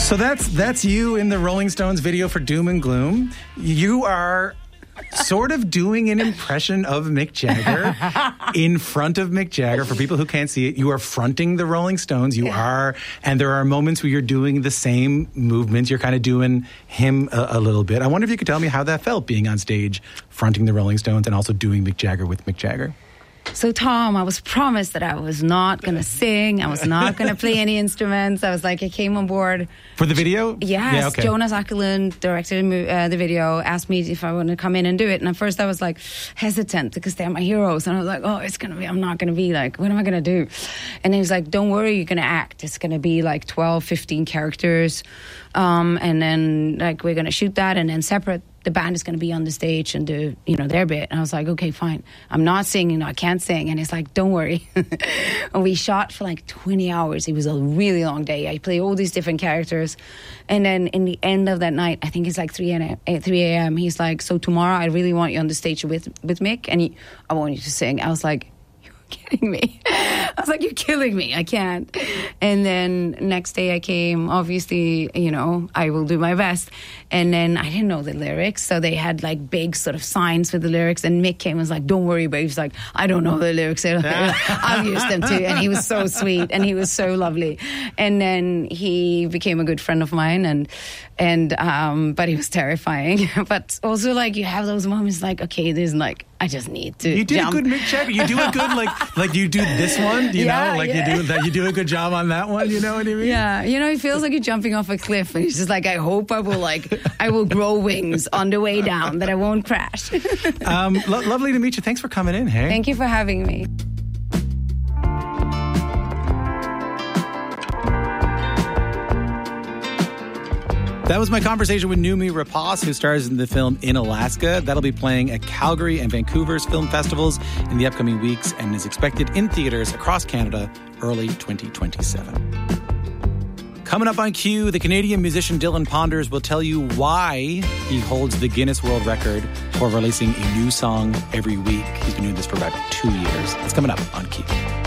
So that's you in the Rolling Stones video for Doom and Gloom. You are sort of doing an impression of Mick Jagger in front of Mick Jagger. For people who can't see it, you are fronting the Rolling Stones. You are, and there are moments where you're doing the same movements. You're kind of doing him a little bit. I wonder if you could tell me how that felt, being on stage, fronting the Rolling Stones, and also doing Mick Jagger with Mick Jagger. So, Tom, I was promised that I was not going to sing. I was not going to play any instruments. I was like, I came on board. For the video? Yes. Yeah, okay. Jonas Åkerlund directed the video, asked me if I wanted to come in and do it. And at first I was like hesitant because they're my heroes. And I was like, I'm not going to be like, what am I going to do? And he was like, don't worry, you're going to act. It's going to be like 12, 15 characters. And then like we're going to shoot that and then separate. The band is going to be on the stage and do, their bit. And I was like, okay, fine. I'm not singing. I can't sing. And he's like, don't worry. And we shot for like 20 hours. It was a really long day. I played all these different characters. And then in the end of that night, I think it's like 3 a.m. He's like, so tomorrow I really want you on the stage with Mick. And I want you to sing. I was like, kidding me. I was like, you're killing me. I can't. And then next day I came, obviously, I will do my best. And then I didn't know the lyrics. So they had like big sort of signs with the lyrics. And Mick came and was like, don't worry, but he was like, I don't know the lyrics. I'll use them too. And he was so sweet and he was so lovely. And then he became a good friend of mine but he was terrifying. But also like you have those moments like, okay, there's like, I just need to You did jump. a good Mick Jagger. You do a good, like you do this one, you do a good job on that one, you know what I mean? Yeah, it feels like you're jumping off a cliff and it's just like, I hope I will grow wings on the way down, that I won't crash. Lovely to meet you. Thanks for coming in, hey? Thank you for having me. That was my conversation with Noomi Rapace, who stars in the film In Alaska. That'll be playing at Calgary and Vancouver's film festivals in the upcoming weeks and is expected in theaters across Canada early 2027. Coming up on Q, the Canadian musician Dylan Ponders will tell you why he holds the Guinness World Record for releasing a new song every week. He's been doing this for about 2 years. It's coming up on Q.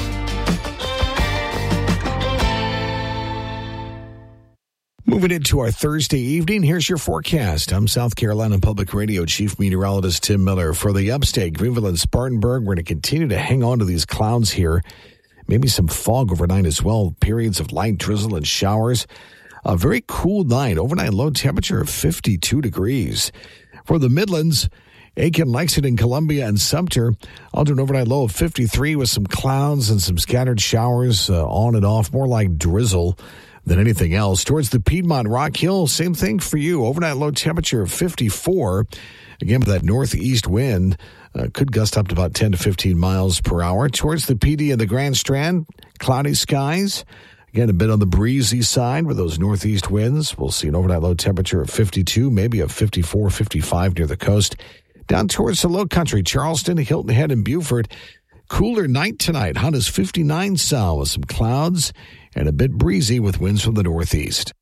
Moving into our Thursday evening, here's your forecast. I'm South Carolina Public Radio Chief Meteorologist Tim Miller. For the upstate, Greenville and Spartanburg, we're going to continue to hang on to these clouds here. Maybe some fog overnight as well. Periods of light drizzle and showers. A very cool night. Overnight low temperature of 52 degrees. For the Midlands, Aiken, Lexington, Columbia, and Sumter, all do an overnight low of 53 with some clouds and some scattered showers on and off, more like drizzle than anything else. Towards the Piedmont, Rock Hill, same thing for you. Overnight low temperature of 54. Again, with that northeast wind, could gust up to about 10 to 15 miles per hour. Towards the PD and the Grand Strand, cloudy skies. Again, a bit on the breezy side with those northeast winds. We'll see an overnight low temperature of 52, maybe a 54, 55 near the coast. Down towards the low country, Charleston, Hilton Head, and Beaufort. Cooler night tonight. Hot as 59 south with some clouds and a bit breezy with winds from the northeast.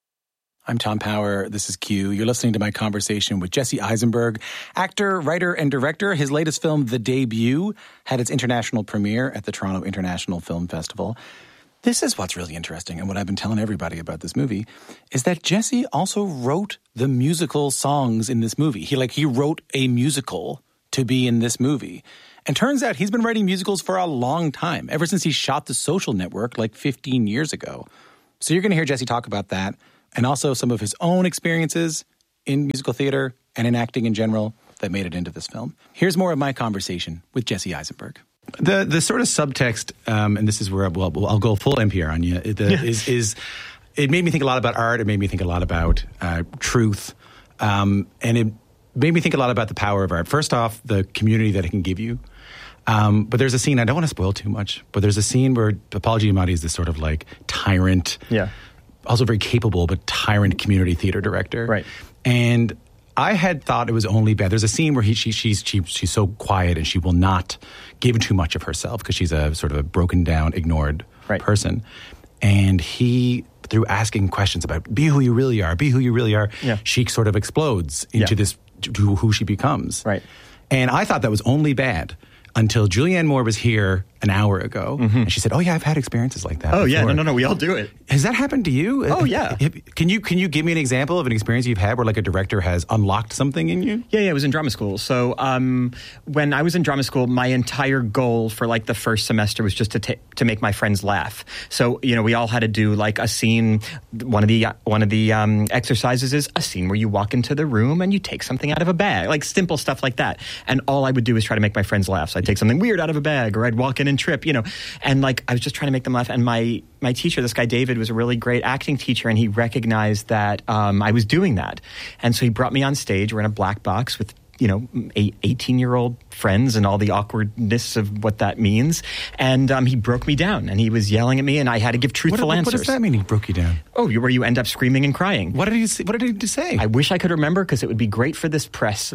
I'm Tom Power. This is Q. You're listening to my conversation with Jesse Eisenberg, actor, writer, and director. His latest film, The Debut, had its international premiere at the Toronto International Film Festival. This is what's really interesting, and what I've been telling everybody about this movie, is that Jesse also wrote the musical songs in this movie. He wrote a musical to be in this movie. And turns out he's been writing musicals for a long time, ever since he shot The Social Network like 15 years ago. So you're going to hear Jesse talk about that, and also some of his own experiences in musical theater and in acting in general that made it into this film. Here's more of my conversation with Jesse Eisenberg. The sort of subtext, and this is where I'll go full NPR on you, is it made me think a lot about art. It made me think a lot about truth, and it made me think a lot about the power of art. First off, the community that it can give you. But there's a scene, I don't want to spoil too much, but there's a scene where Paul Giamatti is this sort of like tyrant, also very capable, but tyrant community theater director. Right. And I had thought it was only bad. There's a scene where she's so quiet and she will not give too much of herself because she's a sort of a broken down, ignored person. And he, through asking questions about be who you really are, she sort of explodes into this, to who she becomes. Right. And I thought that was only bad. until Julianne Moore was here an hour ago, and she said, "Oh yeah, I've had experiences like that." Oh before. yeah, no, we all do it. Has that happened to you? Oh yeah. Can you give me an example of an experience you've had where like a director has unlocked something in you? Yeah, I was in drama school. So when I was in drama school, my entire goal for like the first semester was just to make my friends laugh. So we all had to do like a scene. One of the exercises is a scene where you walk into the room and you take something out of a bag, like simple stuff like that. And all I would do is try to make my friends laugh. So I'd take something weird out of a bag, or I'd walk in and trip, and like I was just trying to make them laugh. And my teacher, this guy David, was a really great acting teacher, and he recognized that I was doing that. And so he brought me on stage. We're in a black box with 18-year-old friends and all the awkwardness of what that means. And he broke me down, and he was yelling at me, and I had to give truthful answers. What does that mean, he broke you down? Oh, where you end up screaming and crying. What did he say? I wish I could remember, because it would be great for this press.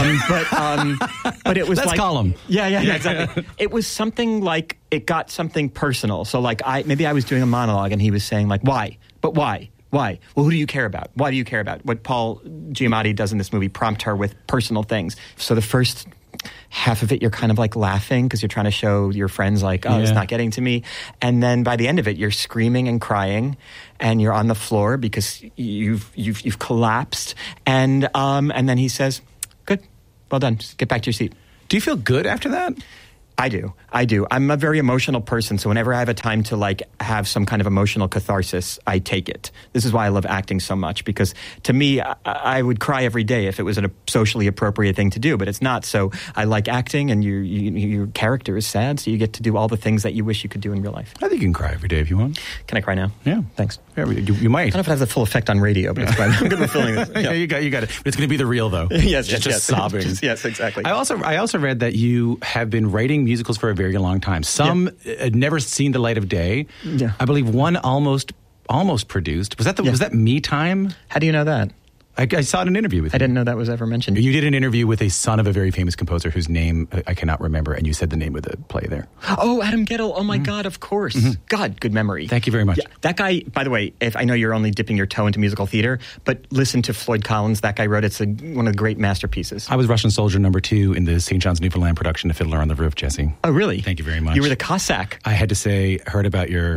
But it was Let's call him. Yeah, exactly. It was something like, it got something personal. So like maybe I was doing a monologue, and he was saying like, why? But why? Why? Well, who do you care about? Why do you care about? What Paul Giamatti does in this movie, prompt her with personal things. So the first half of it, you're kind of like laughing because you're trying to show your friends like, oh, it's not getting to me. And then by the end of it, you're screaming and crying, and you're on the floor because you've collapsed. And then he says, good, well done, just get back to your seat. Do you feel good after that? I do. I'm a very emotional person, so whenever I have a time to like have some kind of emotional catharsis, I take it. This is why I love acting so much, because to me, I would cry every day if it was a socially appropriate thing to do, but it's not. So I like acting, and your character is sad, so you get to do all the things that you wish you could do in real life. I think you can cry every day if you want. Can I cry now? Yeah. Thanks. Yeah, you might. I don't know if it has the full effect on radio, but it's fine. I'm good with feeling this. Yeah, you got it. But it's going to be the real, though. Yes, just sobbing. Yes, exactly. I also read that you have been writing musicals for a very long time. Some had never seen the light of day. Yeah. I believe one almost produced. Was that Me Time? How do you know that? I saw it in an interview with you. I didn't know that was ever mentioned. You did an interview with a son of a very famous composer whose name I cannot remember, and you said the name of the play there. Oh, Adam Gettle. Oh, my God, of course. God, good memory. Thank you very much. Yeah, that guy, by the way, if I know you're only dipping your toe into musical theater, but listen to Floyd Collins. That guy wrote, it's one of the great masterpieces. I was Russian Soldier number 2 in the St. John's, Newfoundland production of Fiddler on the Roof, Jesse. Oh, really? Thank you very much. You were the Cossack. I had to say, heard about your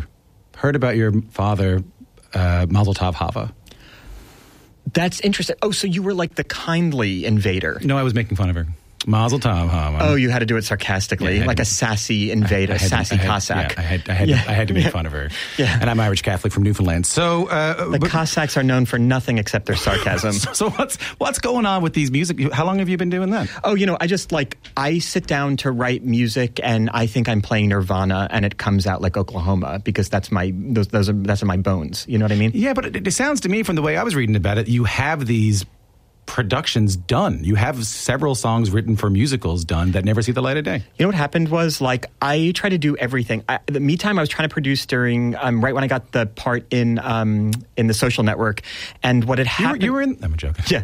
father, Mazel Tov Hava. That's interesting. Oh, so you were like the kindly invader. No, I was making fun of her. Mazel Tov Hava. Oh, you had to do it sarcastically, like a sassy invader, sassy Cossack. Yeah, I had to make fun of her. Yeah. And I'm Irish Catholic from Newfoundland. So the Cossacks are known for nothing except their sarcasm. So what's going on with these music? How long have you been doing that? Oh, I sit down to write music, and I think I'm playing Nirvana, and it comes out like Oklahoma, because that's my bones. You know what I mean? Yeah, but it sounds to me, from the way I was reading about it, you have these productions done. You have several songs written for musicals done that never see the light of day. You know what happened was, like, I try to do everything. The Me Time I was trying to produce during right when I got the part in The Social Network, and what had happened. You were in. I'm joking. Yeah.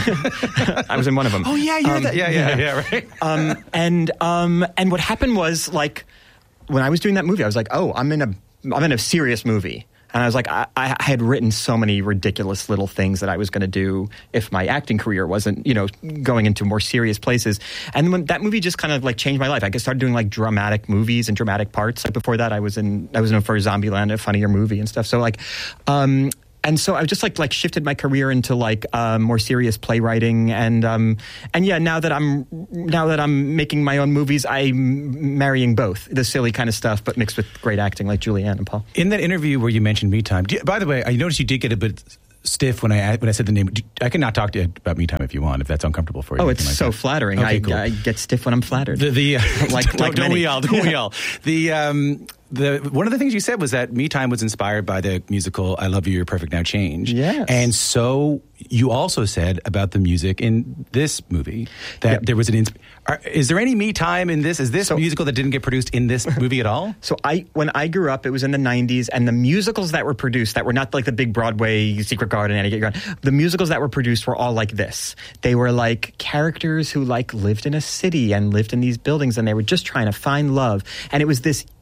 I was in one of them. Oh yeah, you're that. Yeah, right. And what happened was, like, when I was doing that movie, I was like, oh, I'm in a serious movie. And I was like, I had written so many ridiculous little things that I was going to do if my acting career wasn't, going into more serious places. And when that movie just kind of like changed my life. I started doing like dramatic movies and dramatic parts. Like before that, I was known for Zombieland, a funnier movie and stuff. So like, and so I just like shifted my career into like more serious playwriting, and now that I'm making my own movies, I'm marrying both the silly kind of stuff, but mixed with great acting like Julianne and Paul. In that interview where you mentioned Me Time, by the way, I noticed you did get a bit stiff when I said the name. I can not talk to you about Me Time if you want, if that's uncomfortable for you. Oh, it's so flattering. Okay, cool. I get stiff when I'm flattered. Don't we all? One of the things you said was that Me Time was inspired by the musical I Love You, You're Perfect, Now Change. Yes. And so you also said about the music in this movie that there was is there any Me Time in this? Is this musical that didn't get produced in this movie at all? So when I grew up, it was in the 90s, and the musicals that were produced that were not like the big Broadway Secret Garden, Annie Get Your Gun, the musicals that were produced were all like this. They were like characters who like lived in a city and lived in these buildings, and they were just trying to find love. And it was this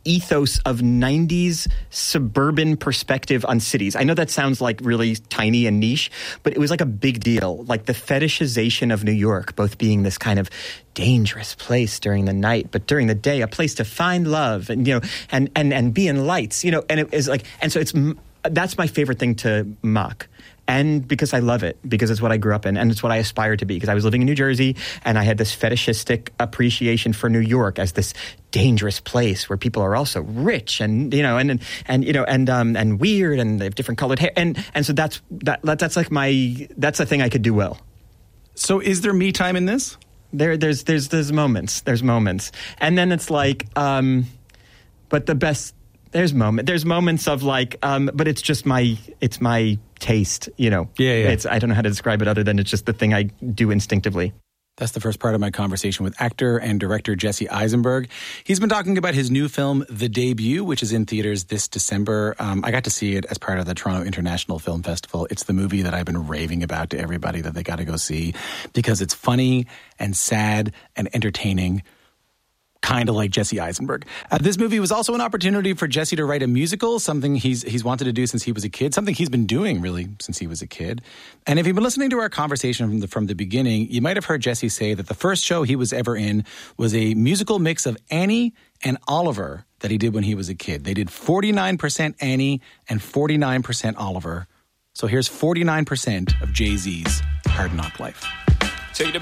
ethos of 90s suburban perspective on cities. I know that sounds like really tiny and niche, but it was like a big deal. Like the fetishization of New York, both being this kind of dangerous place during the night, but during the day, a place to find love and, you know, and be in lights, you know, and it is like, and so that's my favorite thing to mock. And because I love it, because it's what I grew up in, and it's what I aspire to be. Because I was living in New Jersey, and I had this fetishistic appreciation for New York as this dangerous place where people are also rich and you know and weird, and they have different colored hair, and so that's like that's a thing I could do well. So, is there me time in this? There's moments, and then it's like, but the best. There's moments of like, but it's just my taste, you know. Yeah. I don't know how to describe it other than it's just the thing I do instinctively. That's the first part of my conversation with actor and director Jesse Eisenberg. He's been talking about his new film, The Debut, which is in theaters this December. I got to see it as part of the Toronto International Film Festival. It's the movie that I've been raving about to everybody that they got to go see because it's funny and sad and entertaining. Kind of like Jesse Eisenberg. This movie was also an opportunity for Jesse to write a musical, something he's wanted to do since he was a kid, something he's been doing really since he was a kid. And if you've been listening to our conversation from the beginning, you might have heard Jesse say that the first show he was ever in was a musical mix of Annie and Oliver that he did when he was a kid. They did 49% Annie and 49% Oliver. So here's 49% of Jay-Z's Hard Knock Life. Take the